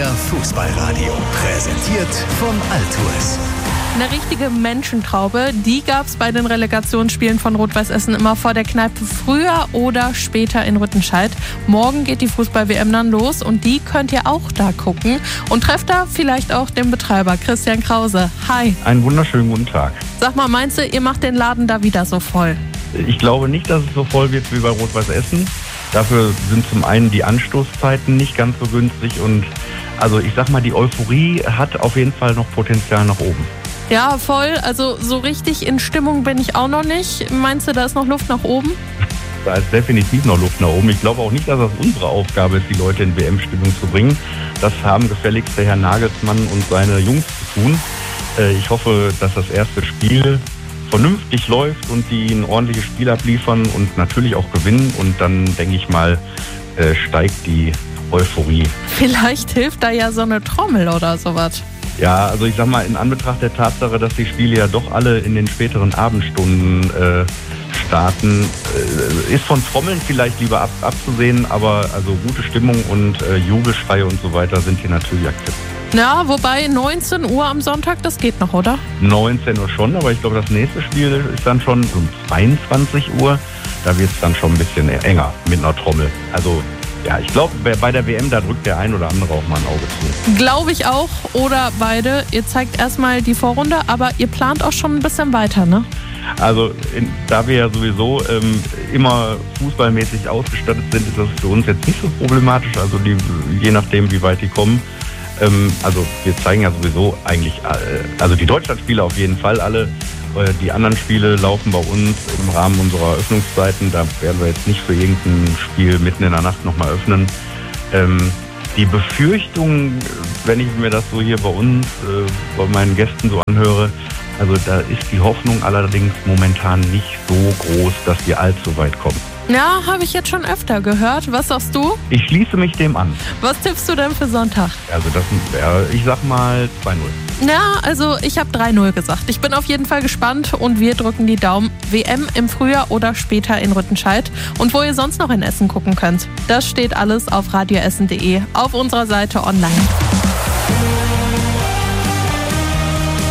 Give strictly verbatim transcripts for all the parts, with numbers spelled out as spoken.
Euer Fußballradio, präsentiert von Altours. Eine richtige Menschentraube, die gab es bei den Relegationsspielen von Rot-Weiß Essen immer vor der Kneipe, früher oder später in Rüttenscheid. Morgen geht die Fußball-W M dann los und die könnt ihr auch da gucken. Und trefft da vielleicht auch den Betreiber, Christian Krause. Hi. Einen wunderschönen guten Tag. Sag mal, meinst du, ihr macht den Laden da wieder so voll? Ich glaube nicht, dass es so voll wird wie bei Rot-Weiß Essen. Dafür sind zum einen die Anstoßzeiten nicht ganz so günstig und also ich sag mal, die Euphorie hat auf jeden Fall noch Potenzial nach oben. Ja, voll. Also so richtig in Stimmung bin ich auch noch nicht. Meinst du, da ist noch Luft nach oben? Da ist definitiv noch Luft nach oben. Ich glaube auch nicht, dass das unsere Aufgabe ist, die Leute in W M-Stimmung zu bringen. Das haben gefälligst der Herr Nagelsmann und seine Jungs zu tun. Ich hoffe, dass das erste Spiel vernünftig läuft und die ein ordentliches Spiel abliefern und natürlich auch gewinnen. Und dann, denke ich mal, steigt die Euphorie. Vielleicht hilft da ja so eine Trommel oder sowas. Ja, also ich sag mal, in Anbetracht der Tatsache, dass die Spiele ja doch alle in den späteren Abendstunden äh, starten, äh, ist von Trommeln vielleicht lieber ab, abzusehen, aber also gute Stimmung und äh, Jubelschreie und so weiter sind hier natürlich aktiv. Ja, wobei neunzehn Uhr am Sonntag, das geht noch, oder? neunzehn Uhr schon, aber ich glaube, das nächste Spiel ist dann schon um zweiundzwanzig Uhr. Da wird es dann schon ein bisschen enger mit einer Trommel. Also ja, ich glaube, bei der W M, da drückt der ein oder andere auch mal ein Auge zu. Glaube ich auch, oder beide. Ihr zeigt erstmal die Vorrunde, aber ihr plant auch schon ein bisschen weiter, ne? Also, in, da wir ja sowieso ähm, immer fußballmäßig ausgestattet sind, ist das für uns jetzt nicht so problematisch. Also, die, je nachdem, wie weit die kommen. Ähm, also, wir zeigen ja sowieso eigentlich, äh, also die Deutschlandspiele auf jeden Fall alle. Die anderen Spiele laufen bei uns im Rahmen unserer Öffnungszeiten. Da werden wir jetzt nicht für irgendein Spiel mitten in der Nacht nochmal öffnen. Ähm, die Befürchtung, wenn ich mir das so hier bei uns, äh, bei meinen Gästen so anhöre, also da ist die Hoffnung allerdings momentan nicht so groß, dass wir allzu weit kommen. Ja, habe ich jetzt schon öfter gehört. Was sagst du? Ich schließe mich dem an. Was tippst du denn für Sonntag? Also das wäre, ich sag mal zwei null. Ja, also ich habe drei null gesagt. Ich bin auf jeden Fall gespannt und wir drücken die Daumen. W M im Frühjahr oder später in Rüttenscheid. Und wo ihr sonst noch in Essen gucken könnt. Das steht alles auf radioessen punkt de, auf unserer Seite online.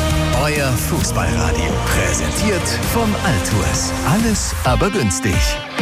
Euer Fußballradio, präsentiert von Altours. Alles aber günstig.